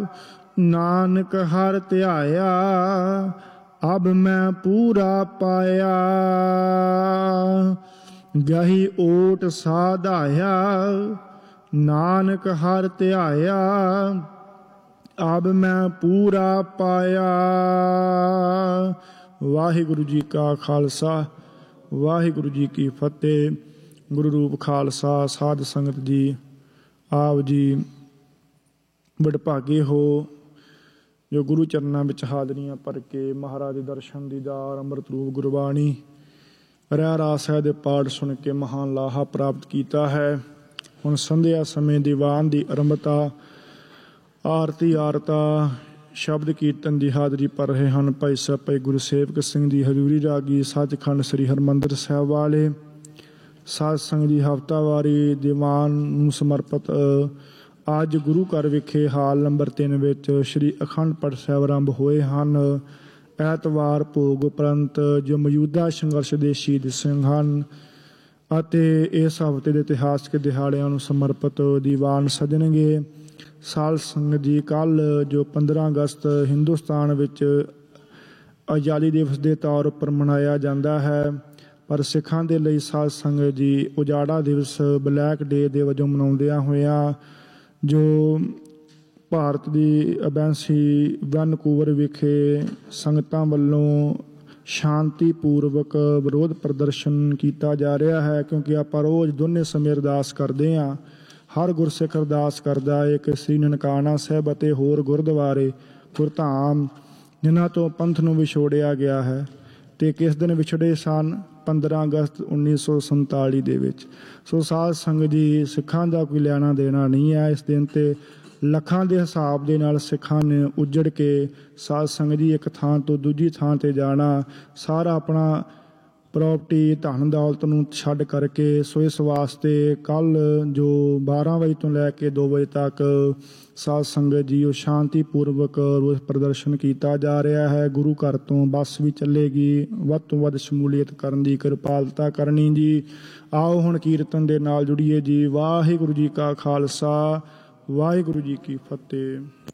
नानक हर ध्याया अब मैं पूरा पाया। गही ओट साधाया नानक हर ध्याया अब मैं पूरा पाया। वाहिगुरु जी का खालसा वाहिगुरु जी की फतेह। गुरु रूप खालसा साध संगत जी आप जी ਵਡਭਾਗੇ ਹੋ ਜੋ ਗੁਰੂ ਚਰਨਾਂ ਵਿੱਚ ਹਾਜ਼ਰੀਆਂ ਭਰ ਕੇ ਮਹਾਰਾਜ ਦੇ ਦਰਸ਼ਨ ਦੀਦਾਰ ਅੰਮ੍ਰਿਤ ਰੂਪ ਗੁਰਬਾਣੀ ਰਹਿਰਾਸ ਸਾਹਿਬ ਦੇ ਪਾਠ ਸੁਣ ਕੇ ਮਹਾਨ ਲਾਹਾ ਪ੍ਰਾਪਤ ਕੀਤਾ ਹੈ। ਹੁਣ ਸੰਧਿਆ ਸਮੇਂ ਦੀਵਾਨ ਦੀ ਆਰੰਭਤਾ ਆਰਤੀ ਆਰਤਾ ਸ਼ਬਦ ਕੀਰਤਨ ਦੀ ਹਾਜ਼ਰੀ ਭਰ ਰਹੇ ਹਨ। ਭਾਈ ਸਾਹਿਬ ਭਾਈ ਗੁਰਸੇਵਕ ਸਿੰਘ ਜੀ ਹਜ਼ੂਰੀ ਰਾਗੀ ਸੱਚਖੰਡ ਸ੍ਰੀ ਹਰਿਮੰਦਰ ਸਾਹਿਬ ਵਾਲੇ ਸਾਧ ਸੰਗਤ ਦੀ ਹਫ਼ਤਾਵਾਰੀ ਦੀਵਾਨ ਨੂੰ ਸਮਰਪਿਤ ਅੱਜ ਗੁਰੂ ਘਰ ਵਿਖੇ ਹਾਲ ਨੰਬਰ 3 ਵਿੱਚ ਸ਼੍ਰੀ ਅਖੰਡ ਪਾਠ ਸਾਹਿਬ ਆਰੰਭ ਹੋਏ ਹਨ। ਐਤਵਾਰ ਭੋਗ ਉਪਰੰਤ ਜੋ ਮੌਜੂਦਾ ਸੰਘਰਸ਼ ਦੇ ਸ਼ਹੀਦ ਸਿੰਘ ਹਨ ਅਤੇ ਇਸ ਹਫ਼ਤੇ ਦੇ ਇਤਿਹਾਸਕ ਦਿਹਾੜਿਆਂ ਨੂੰ ਸਮਰਪਿਤ ਦੀਵਾਨ ਸਜਣਗੇ। ਸਾਧ ਸੰਗਤ ਜੀ ਕੱਲ੍ਹ ਜੋ 15 ਅਗਸਤ ਹਿੰਦੁਸਤਾਨ ਵਿੱਚ ਆਜ਼ਾਦੀ ਦਿਵਸ ਦੇ ਤੌਰ ਉੱਪਰ ਮਨਾਇਆ ਜਾਂਦਾ ਹੈ, ਪਰ ਸਿੱਖਾਂ ਦੇ ਲਈ ਸਾਧ ਸੰਗਤ ਜੀ ਉਜਾੜਾ ਦਿਵਸ ਬਲੈਕ ਡੇ ਦੇ ਵਜੋਂ ਮਨਾਉਂਦਿਆਂ ਹੋਇਆਂ ਜੋ ਭਾਰਤ ਦੀ ਐਮਬੈਸੀ ਵੈਨਕੂਵਰ ਵਿਖੇ ਸੰਗਤਾਂ ਵੱਲੋਂ ਸ਼ਾਂਤੀਪੂਰਵਕ ਵਿਰੋਧ ਪ੍ਰਦਰਸ਼ਨ ਕੀਤਾ ਜਾ ਰਿਹਾ ਹੈ। ਕਿਉਂਕਿ ਆਪਾਂ ਰੋਜ਼ ਦੋਨੇ ਸਮੇਂ ਅਰਦਾਸ ਕਰਦੇ ਹਾਂ। ਹਰ ਗੁਰਸਿੱਖ ਅਰਦਾਸ ਕਰਦਾ ਹੈ ਕਿ ਸ੍ਰੀ ਨਨਕਾਣਾ ਸਾਹਿਬ ਅਤੇ ਹੋਰ ਗੁਰਦੁਆਰੇ ਗੁਰਧਾਮ ਜਿਨ੍ਹਾਂ ਤੋਂ ਪੰਥ ਨੂੰ ਵਿਛੋੜਿਆ ਗਿਆ ਹੈ ਅਤੇ ਕਿਸ ਦਿਨ ਵਿਛੜੇ ਸਨ 15 ਅਗਸਤ 1947 ਦੇ ਵਿੱਚ। ਸੋ ਸਾਧ ਸੰਗਤ ਜੀ ਸਿੱਖਾਂ ਦਾ ਕੋਈ ਲੈਣਾ ਦੇਣਾ ਨਹੀਂ ਹੈ। ਇਸ ਦਿਨ 'ਤੇ ਲੱਖਾਂ ਦੇ ਹਿਸਾਬ ਦੇ ਨਾਲ ਸਿੱਖਾਂ ਨੇ ਉੱਜੜ ਕੇ ਸਾਧ ਸੰਗਤ ਜੀ ਇੱਕ ਥਾਂ ਤੋਂ ਦੂਜੀ ਥਾਂ 'ਤੇ ਜਾਣਾ, ਸਾਰਾ ਆਪਣਾ ਪ੍ਰਾਪਰਟੀ ਧਨ ਦੌਲਤ ਨੂੰ ਛੱਡ ਕਰਕੇ। ਸੋ ਇਸ ਵਾਸਤੇ ਕੱਲ੍ਹ ਜੋ 12 ਵਜੇ ਤੋਂ ਲੈ ਕੇ 2 ਵਜੇ ਤੱਕ ਸਾਧ ਸੰਗਤ ਜੀ ਉਹ ਸ਼ਾਂਤੀਪੂਰਵਕ ਰੋਸ ਪ੍ਰਦਰਸ਼ਨ ਕੀਤਾ ਜਾ ਰਿਹਾ ਹੈ। ਗੁਰੂ ਘਰ ਤੋਂ ਬੱਸ ਵੀ ਚੱਲੇਗੀ, ਵੱਧ ਤੋਂ ਵੱਧ ਸ਼ਮੂਲੀਅਤ ਕਰਨ ਦੀ ਕਿਰਪਾਲਤਾ ਕਰਨੀ ਜੀ। ਆਓ ਹੁਣ ਕੀਰਤਨ ਦੇ ਨਾਲ ਜੁੜੀਏ ਜੀ। ਵਾਹਿਗੁਰੂ ਜੀ ਕਾ ਖਾਲਸਾ ਵਾਹਿਗੁਰੂ ਜੀ ਕੀ ਫਤਿਹ।